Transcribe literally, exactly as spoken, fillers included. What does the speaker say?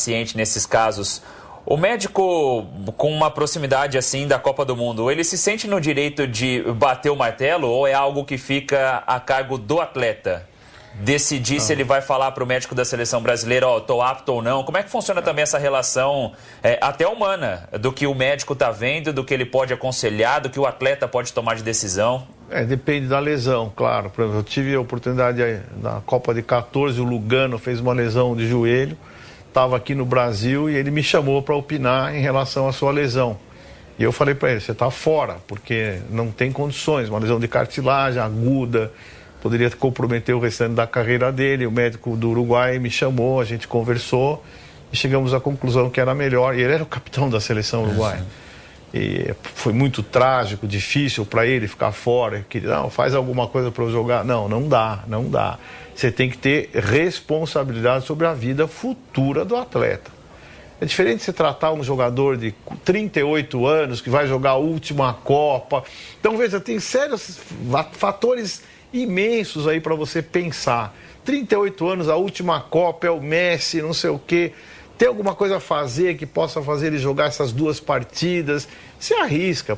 paciente nesses casos. O médico, com uma proximidade assim da Copa do Mundo, ele se sente no direito de bater o martelo ou é algo que fica a cargo do atleta? Decidir ah. se ele vai falar para o médico da seleção brasileira, ó, oh, tô apto ou não. Como é que funciona também essa relação, é, até humana, do que o médico está vendo, do que ele pode aconselhar, do que o atleta pode tomar de decisão? É, depende da lesão, claro. Por exemplo, eu tive a oportunidade na Copa de quatorze, o Lugano fez uma lesão de joelho, estava aqui no Brasil e ele me chamou para opinar em relação à sua lesão. E eu falei para ele, você está fora, porque não tem condições, uma lesão de cartilagem aguda, poderia comprometer o restante da carreira dele. O médico do Uruguai me chamou, a gente conversou e chegamos à conclusão que era melhor. E ele era o capitão da seleção uruguaia. E foi muito trágico, difícil para ele ficar fora. Que, não, faz alguma coisa para eu jogar. Não, não dá, não dá. Você tem que ter responsabilidade sobre a vida futura do atleta. É diferente você tratar um jogador de trinta e oito anos que vai jogar a última Copa. Então, veja, tem sérios fatores imensos aí para você pensar. trinta e oito anos, a última Copa, é o Messi, não sei o quê. Tem alguma coisa a fazer que possa fazer ele jogar essas duas partidas? Se arrisca.